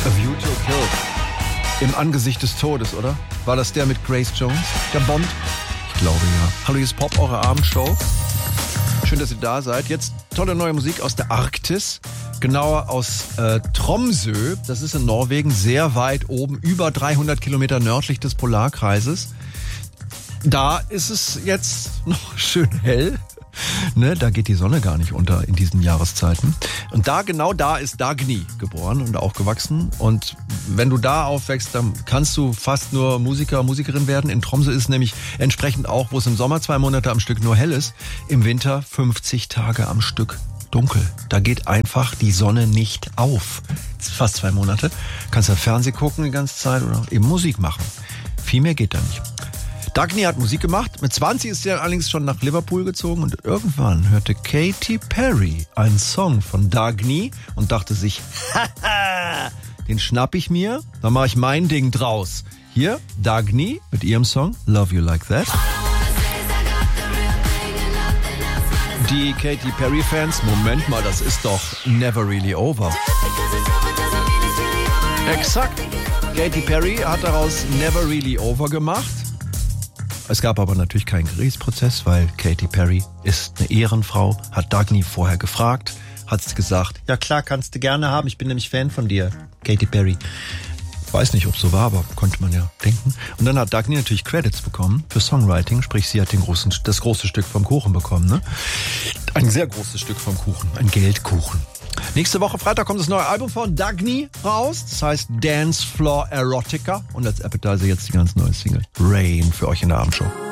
A View to a Kill. Im Angesicht des Todes, oder? War das der mit Grace Jones? Der Bond? Ich glaube ja. Hallo, hier ist Pop, eure Abendshow. Schön, dass ihr da seid. Jetzt tolle neue Musik aus der Arktis. Genauer aus Tromsø. Das ist in Norwegen, sehr weit oben, über 300 Kilometer nördlich des Polarkreises. Da ist es jetzt noch schön hell. Ne, da geht die Sonne gar nicht unter in diesen Jahreszeiten. Und genau da ist Dagny geboren und aufgewachsen. Und wenn du da aufwächst, dann kannst du fast nur Musiker, Musikerin werden. In Tromsø ist nämlich entsprechend auch, wo es im Sommer 2 Monate am Stück nur hell ist, im Winter 50 Tage am Stück dunkel. Da geht einfach die Sonne nicht auf. Fast 2 Monate. Kannst ja Fernsehen gucken die ganze Zeit oder eben Musik machen. Viel mehr geht da nicht. Dagny hat Musik gemacht. Mit 20 ist sie allerdings schon nach Liverpool gezogen und irgendwann hörte Katy Perry einen Song von Dagny und dachte sich, haha, den schnapp ich mir, dann mache ich mein Ding draus. Hier Dagny mit ihrem Song Love You Like That. Die Katy Perry Fans, Moment mal, das ist doch Never Really Over. Exakt. Katy Perry hat daraus Never Really Over gemacht. Es gab aber natürlich keinen Gerichtsprozess, weil Katy Perry ist eine Ehrenfrau, hat Dagny vorher gefragt, hat gesagt, ja klar, kannst du gerne haben, ich bin nämlich Fan von dir, Katy Perry. Weiß nicht, ob es so war, aber konnte man ja denken. Und dann hat Dagny natürlich Credits bekommen für Songwriting, sprich sie hat das große Stück vom Kuchen bekommen. Ne? Ein sehr großes Stück vom Kuchen, ein Geldkuchen. Nächste Woche Freitag kommt das neue Album von Dagny raus. Das heißt Dance Floor Erotica. Und als Appetizer jetzt die ganz neue Single Rain für euch in der Abendshow.